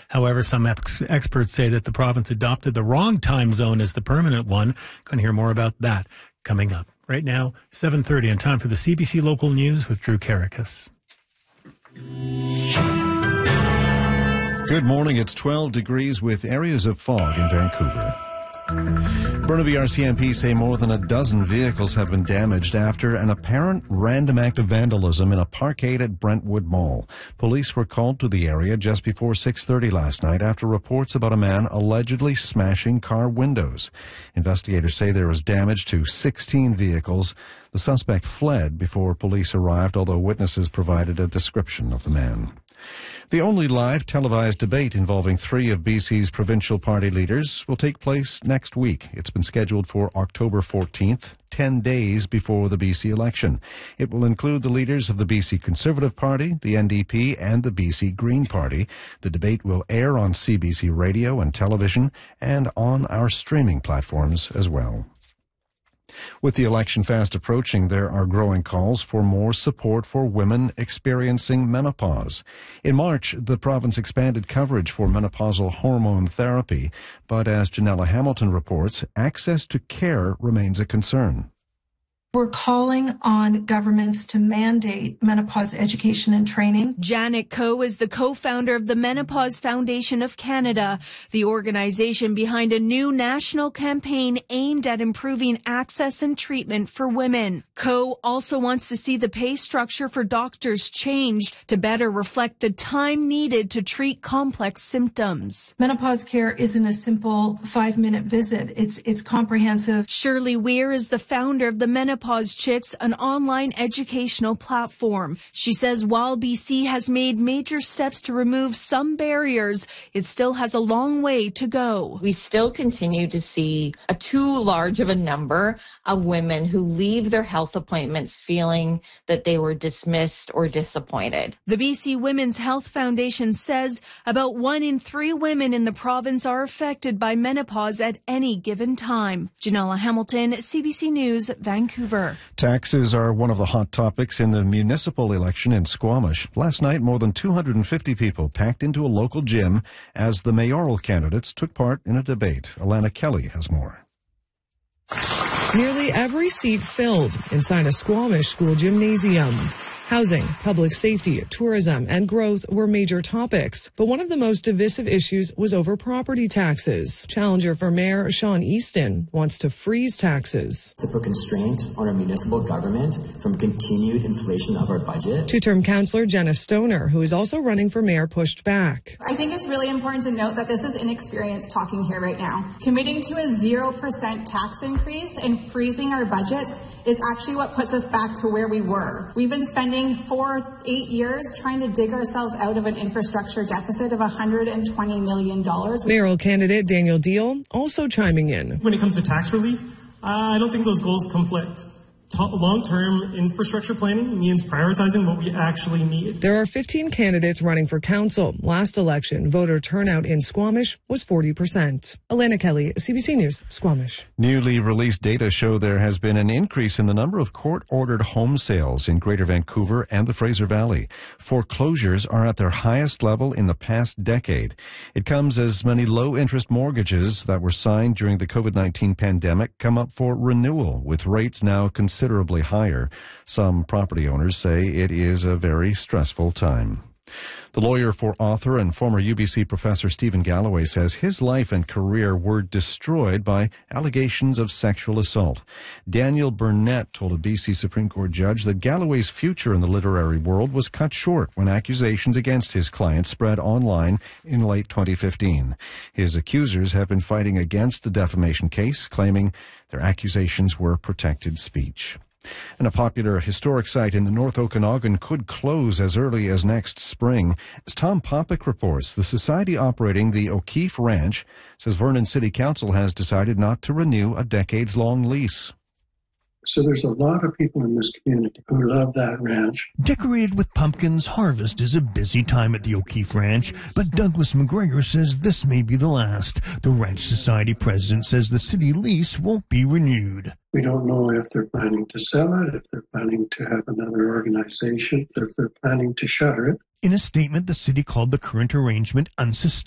However, some experts say that the province adopted the wrong time zone as the permanent one. Going to hear more about that coming up. Right now, 7:30, and time for the CBC Local News with Drew Karakas. Good morning. It's 12 degrees with areas of fog in Vancouver. Burnaby RCMP say more than a dozen vehicles have been damaged after an apparent random act of vandalism in a parkade at Brentwood Mall. Police were called to the area just before 6:30 last night after reports about a man allegedly smashing car windows. Investigators say there was damage to 16 vehicles. The suspect fled before police arrived, although witnesses provided a description of the man. The only live televised debate involving three of BC's provincial party leaders will take place next week. It's been scheduled for October 14th, 10 days before the BC election. It will include the leaders of the BC Conservative Party, the NDP, and the BC Green Party. The debate will air on CBC radio and television and on our streaming platforms as well. With the election fast approaching, there are growing calls for more support for women experiencing menopause. In March, the province expanded coverage for menopausal hormone therapy, but as Janella Hamilton reports, access to care remains a concern. We're calling on governments to mandate menopause education and training. Janet Coe is the co-founder of the Menopause Foundation of Canada, the organization behind a new national campaign aimed at improving access and treatment for women. Coe also wants to see the pay structure for doctors changed to better reflect the time needed to treat complex symptoms. Menopause care isn't a simple 5-minute visit. It's comprehensive. Shirley Weir is the founder of the Menopause Chits, an online educational platform. She says while BC has made major steps to remove some barriers, it still has a long way to go. We still continue to see a too large of a number of women who leave their health appointments feeling that they were dismissed or disappointed. The BC Women's Health Foundation says about 1 in 3 women in the province are affected by menopause at any given time. Janella Hamilton, CBC News, Vancouver. Taxes are one of the hot topics in the municipal election in Squamish. Last night, more than 250 people packed into a local gym as the mayoral candidates took part in a debate. Alana Kelly has more. Nearly every seat filled inside a Squamish school gymnasium. Housing, public safety, tourism, and growth were major topics, but one of the most divisive issues was over property taxes. Challenger for Mayor Sean Easton wants to freeze taxes. To put constraint on our municipal government from continued inflation of our budget. Two-term councillor Jenna Stoner, who is also running for mayor, pushed back. I think it's really important to note that this is inexperienced talking here right now. Committing to a 0% tax increase and freezing our budgets is actually what puts us back to where we were. We've been spending 8 years trying to dig ourselves out of an infrastructure deficit of $120 million. Mayoral candidate Daniel Deal also chiming in. When it comes to tax relief, I don't think those goals conflict. Long-term infrastructure planning means prioritizing what we actually need. There are 15 candidates running for council. Last election, voter turnout in Squamish was 40%. Alana Kelly, CBC News, Squamish. Newly released data show there has been an increase in the number of court-ordered home sales in Greater Vancouver and the Fraser Valley. Foreclosures are at their highest level in the past decade. It comes as many low-interest mortgages that were signed during the COVID-19 pandemic come up for renewal, with rates now considerably higher. Some property owners say it is a very stressful time. The lawyer for author and former UBC professor Stephen Galloway says his life and career were destroyed by allegations of sexual assault. Daniel Burnett told a BC Supreme Court judge that Galloway's future in the literary world was cut short when accusations against his client spread online in late 2015. His accusers have been fighting against the defamation case, claiming their accusations were protected speech. And a popular historic site in the North Okanagan could close as early as next spring. As Tom Popick reports, the society operating the O'Keefe Ranch says Vernon City Council has decided not to renew a decades-long lease. So there's a lot of people in this community who love that ranch. Decorated with pumpkins, harvest is a busy time at the O'Keefe Ranch, but Douglas McGregor says this may be the last. The Ranch Society president says the city lease won't be renewed. We don't know if they're planning to sell it, if they're planning to have another organization, if they're planning to shutter it. In a statement, the city called the current arrangement unsustainable.